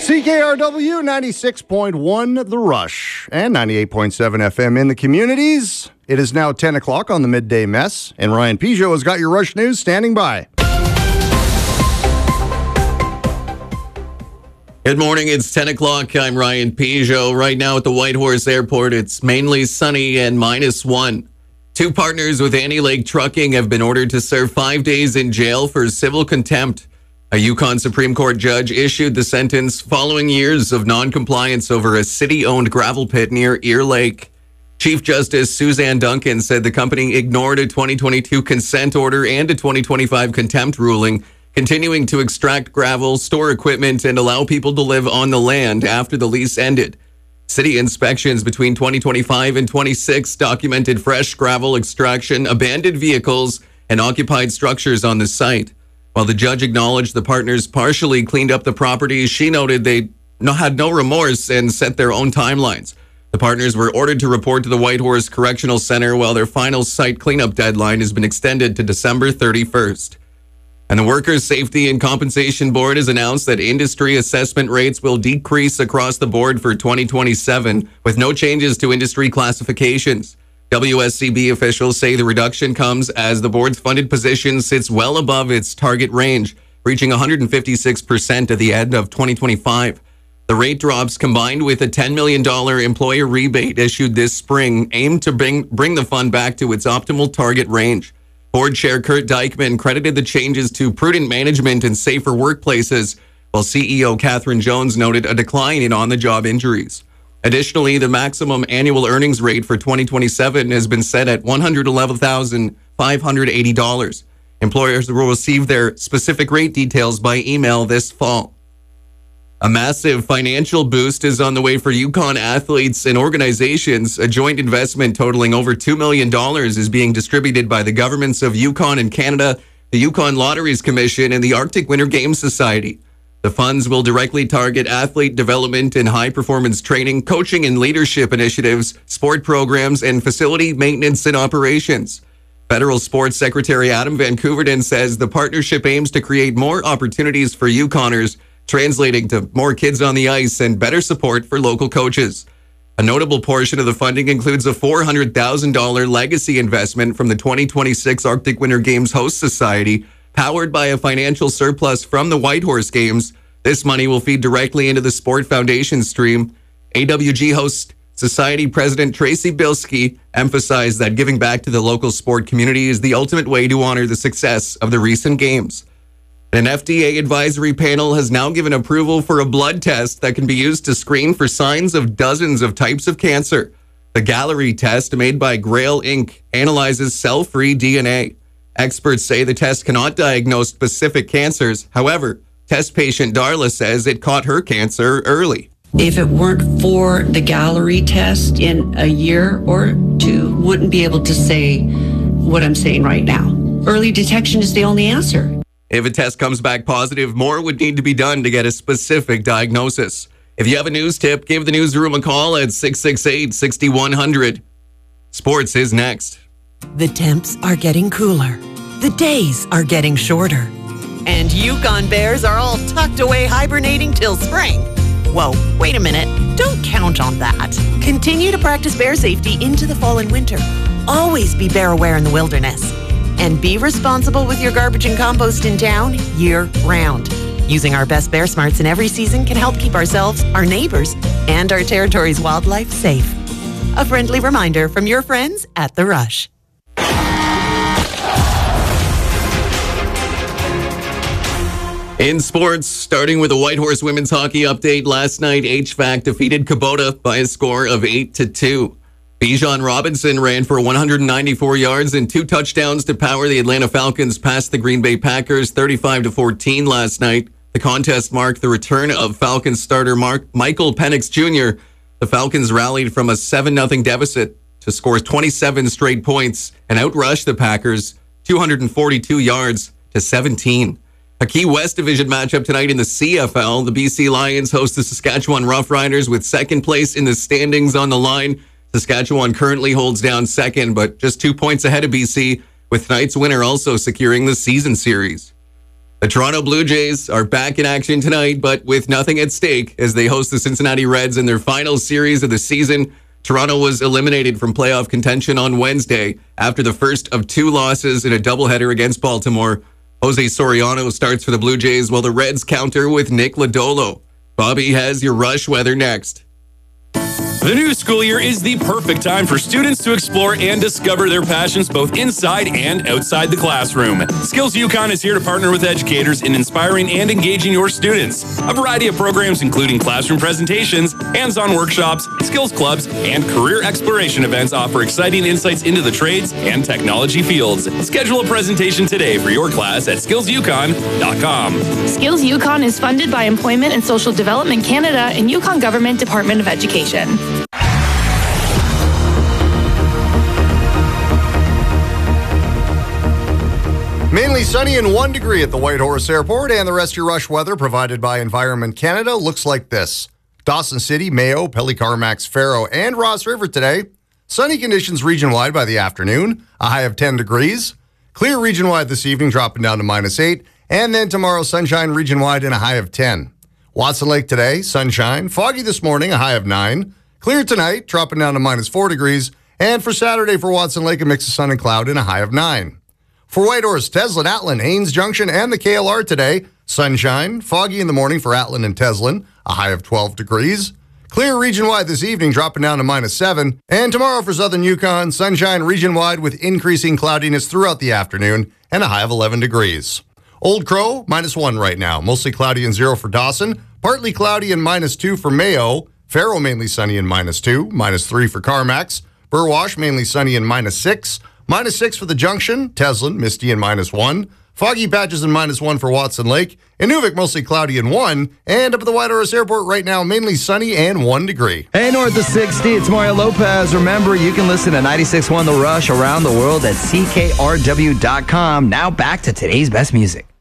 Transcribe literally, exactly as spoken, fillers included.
C K R W ninety-six point one The Rush and ninety-eight point seven F M in the communities. It is now ten o'clock on the Midday Mess, and Ryan Peugeot has got your Rush News standing by. Good morning, it's ten o'clock. I'm Ryan Peugeot. Right now at the Whitehorse Airport, it's mainly sunny and minus one. Two partners with Annie Lake Trucking have been ordered to serve five days in jail for civil contempt. A Yukon Supreme Court judge issued the sentence following years of non-compliance over a city-owned gravel pit near Ear Lake. Chief Justice Suzanne Duncan said the company ignored a twenty twenty-two consent order and a twenty twenty-five contempt ruling, continuing to extract gravel, store equipment, and allow people to live on the land after the lease ended. City inspections between twenty twenty-five and twenty-six documented fresh gravel extraction, abandoned vehicles, and occupied structures on the site. While the judge acknowledged the partners partially cleaned up the property, she noted they no, had no remorse and set their own timelines. The partners were ordered to report to the Whitehorse Correctional Center, while their final site cleanup deadline has been extended to December thirty-first. And the Workers' Safety and Compensation Board has announced that industry assessment rates will decrease across the board for twenty twenty-seven, with no changes to industry classifications. W S C B officials say the reduction comes as the board's funded position sits well above its target range, reaching one hundred fifty-six percent at the end of twenty twenty-five. The rate drops, combined with a ten million dollars employer rebate issued this spring, aim to bring, bring the fund back to its optimal target range. Board Chair Kurt Dykman credited the changes to prudent management and safer workplaces, while C E O Catherine Jones noted a decline in on-the-job injuries. Additionally, the maximum annual earnings rate for twenty twenty-seven has been set at one hundred eleven thousand five hundred eighty dollars. Employers will receive their specific rate details by email this fall. A massive financial boost is on the way for Yukon athletes and organizations. A joint investment totaling over two million dollars is being distributed by the governments of Yukon and Canada, the Yukon Lotteries Commission, and the Arctic Winter Games Society. The funds will directly target athlete development and high-performance training, coaching and leadership initiatives, sport programs, and facility maintenance and operations. Federal Sports Secretary Adam Van Couverden says the partnership aims to create more opportunities for Yukoners, translating to more kids on the ice and better support for local coaches. A notable portion of the funding includes a four hundred thousand dollars legacy investment from the twenty twenty-six Arctic Winter Games Host Society, powered by a financial surplus from the Whitehorse Games. This money will feed directly into the Sport Foundation stream. A W G Host Society President Tracy Bilski emphasized that giving back to the local sport community is the ultimate way to honor the success of the recent games. An F D A advisory panel has now given approval for a blood test that can be used to screen for signs of dozens of types of cancer. The Gallery test, made by Grail Incorporated, analyzes cell-free D N A. Experts say the test cannot diagnose specific cancers. However, test patient Darla says it caught her cancer early. If it weren't for the Gallery test, in a year or two, wouldn't be able to say what I'm saying right now. Early detection is the only answer. If a test comes back positive, more would need to be done to get a specific diagnosis. If you have a news tip, give the newsroom a call at six six eight, six one zero zero. Sports is next. The temps are getting cooler. The days are getting shorter. And Yukon Bears are all tucked away hibernating till spring. Whoa, wait a minute. Don't count on that. Continue to practice bear safety into the fall and winter. Always be bear aware in the wilderness. And be responsible with your garbage and compost in town year round. Using our best Bear Smarts in every season can help keep ourselves, our neighbors, and our territory's wildlife safe. A friendly reminder from your friends at The Rush. In sports, starting with a Whitehorse women's hockey update, last night H V A C defeated Kubota by a score of eight to two. Bijan Robinson ran for one hundred ninety-four yards and two touchdowns to power the Atlanta Falcons past the Green Bay Packers thirty-five to fourteen last night. The contest marked the return of Falcons starter Mark Michael Penix Junior The Falcons rallied from a seven nothing deficit to score twenty-seven straight points and outrushed the Packers two hundred forty-two yards to seventeen. A key West Division matchup tonight in the C F L. The B C Lions host the Saskatchewan Roughriders with second place in the standings on the line. Saskatchewan currently holds down second, but just two points ahead of B C, with tonight's winner also securing the season series. The Toronto Blue Jays are back in action tonight, but with nothing at stake as they host the Cincinnati Reds in their final series of the season. Toronto was eliminated from playoff contention on Wednesday after the first of two losses in a doubleheader against Baltimore. Jose Soriano starts for the Blue Jays while the Reds counter with Nick Lodolo. Bobby has your Rush weather next. The new school year is the perfect time for students to explore and discover their passions both inside and outside the classroom. Skills Yukon is here to partner with educators in inspiring and engaging your students. A variety of programs including classroom presentations, hands-on workshops, skills clubs, and career exploration events offer exciting insights into the trades and technology fields. Schedule a presentation today for your class at skills yukon dot com. Skills Yukon is funded by Employment and Social Development Canada and Yukon Government Department of Education. Mainly sunny and one degree at the Whitehorse Airport, and the rest of your Rush weather provided by Environment Canada looks like this. Dawson City, Mayo, Pelly-Carmax, Faro, and Ross River today. Sunny conditions region-wide by the afternoon, a high of ten degrees. Clear region-wide this evening, dropping down to minus eight. And then tomorrow, sunshine region-wide and a high of ten. Watson Lake today, sunshine. Foggy this morning, a high of nine. Clear tonight, dropping down to minus four degrees. And for Saturday for Watson Lake, a mix of sun and cloud and a high of nine. For Whitehorse, Teslin, Atlin, Haines Junction, and the K L R today, sunshine, foggy in the morning for Atlin and Teslin, a high of twelve degrees. Clear region-wide this evening, dropping down to minus seven. And tomorrow for Southern Yukon, sunshine region-wide with increasing cloudiness throughout the afternoon and a high of eleven degrees. Old Crow, minus one right now, mostly cloudy and zero for Dawson, partly cloudy and minus two for Mayo. Faro mainly sunny and minus two, minus three for Carmax. Burwash mainly sunny and minus six. Minus six for the Junction, Teslin, misty and minus one. Foggy patches and minus one for Watson Lake. Inuvik, mostly cloudy and one. And up at the Whitehorse Airport right now, mainly sunny and one degree. Hey, north of sixty, it's Mario Lopez. Remember, you can listen to ninety-six point one The Rush around the world at C K R W dot com. Now back to today's best music.